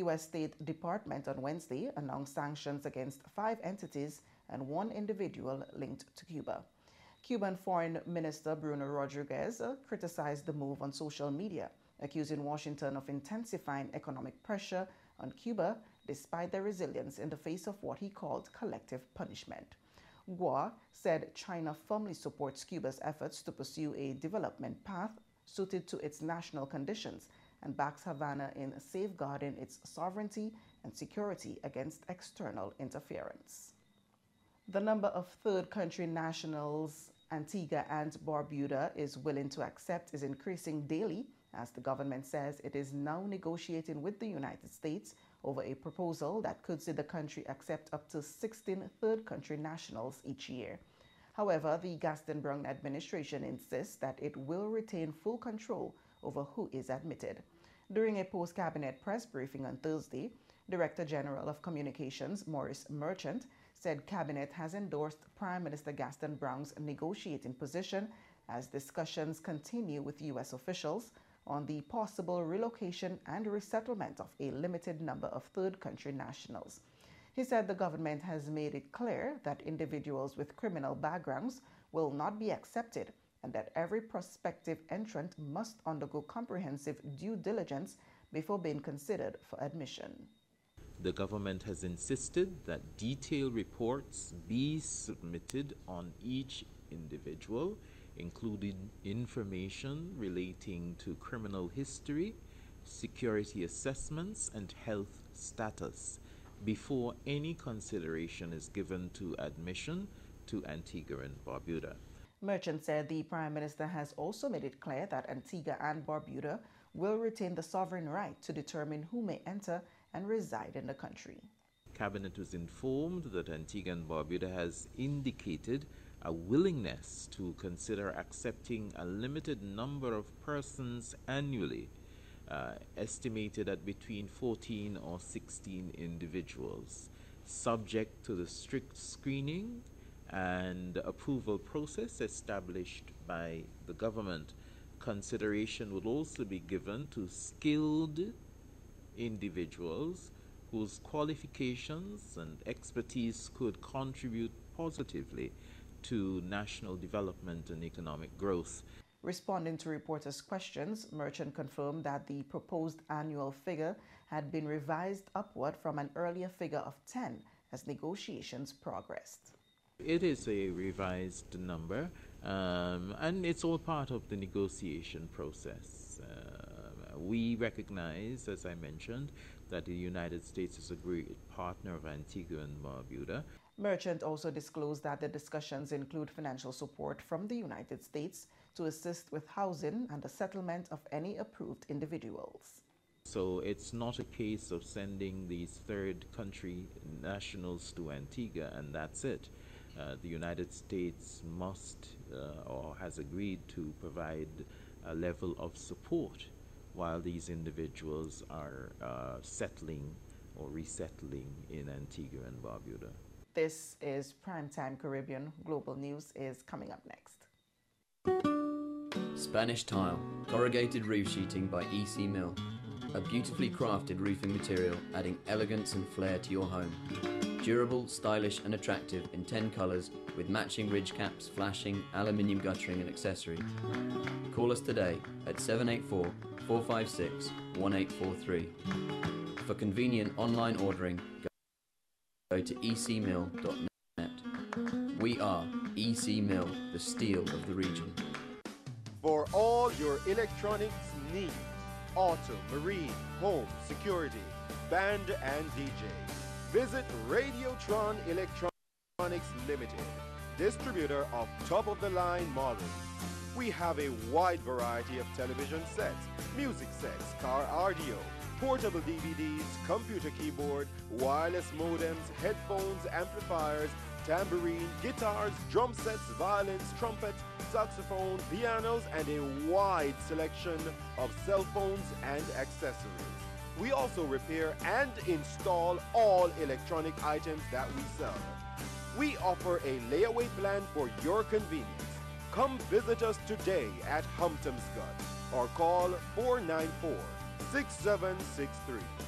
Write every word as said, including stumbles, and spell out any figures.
U S State Department on Wednesday announced sanctions against five entities and one individual linked to Cuba. Cuban Foreign Minister Bruno Rodriguez criticized the move on social media, accusing Washington of intensifying economic pressure on Cuba despite their resilience in the face of what he called collective punishment. Guo said China firmly supports Cuba's efforts to pursue a development path suited to its national conditions and backs Havana in safeguarding its sovereignty and security against external interference. The number of third country nationals Antigua and Barbuda is willing to accept is increasing daily, as the government says it is now negotiating with the United States over a proposal that could see the country accept up to sixteen third country nationals each year. However, the Gaston Browne administration insists that it will retain full control over who is admitted. During a post-cabinet press briefing on Thursday, Director General of Communications Maurice Merchant said Cabinet has endorsed Prime Minister Gaston Browne's negotiating position as discussions continue with U S officials on the possible relocation and resettlement of a limited number of third country nationals. He said the government has made it clear that individuals with criminal backgrounds will not be accepted and that every prospective entrant must undergo comprehensive due diligence before being considered for admission. The government has insisted that detailed reports be submitted on each individual, including information relating to criminal history, security assessments, and health status, before any consideration is given to admission to Antigua and Barbuda. Merchant said the Prime Minister has also made it clear that Antigua and Barbuda will retain the sovereign right to determine who may enter and reside in the country. Cabinet was informed that Antigua and Barbuda has indicated a willingness to consider accepting a limited number of persons annually, uh, estimated at between fourteen or sixteen individuals, subject to the strict screening and approval process established by the government. Consideration would also be given to skilled individuals whose qualifications and expertise could contribute positively to national development and economic growth. Responding to reporters' questions, Merchant confirmed that the proposed annual figure had been revised upward from an earlier figure of ten as negotiations progressed. It is a revised number, um, and it's all part of the negotiation process. Uh, we recognize, as I mentioned, that the United States is a great partner of Antigua and Barbuda. Merchant also disclosed that the discussions include financial support from the United States to assist with housing and the settlement of any approved individuals. So it's not a case of sending these third country nationals to Antigua and that's it. Uh, the United States must uh, or has agreed to provide a level of support while these individuals are uh, settling or resettling in Antigua and Barbuda. This is Primetime Caribbean. Global News is coming up next. Spanish Tile, corrugated roof sheeting by E C Mill. A beautifully crafted roofing material adding elegance and flair to your home. Durable, stylish and attractive in ten colours with matching ridge caps, flashing, aluminium guttering and accessory. Call us today at seven eight four, four five six, one eight four three. For convenient online ordering, go to e c mill dot net. We are E C Mill, the steel of the region. For all your electronics needs, auto, marine, home, security, band and D J, visit Radiotron Electronics Limited, distributor of top-of-the-line models. We have a wide variety of television sets, music sets, car audio, portable D V Ds, computer keyboard, wireless modems, headphones, amplifiers, tambourine, guitars, drum sets, violins, trumpets, saxophone, pianos, and a wide selection of cell phones and accessories. We also repair and install all electronic items that we sell. We offer a layaway plan for your convenience. Come visit us today at Humptomscott or call four nine four, six seven six three.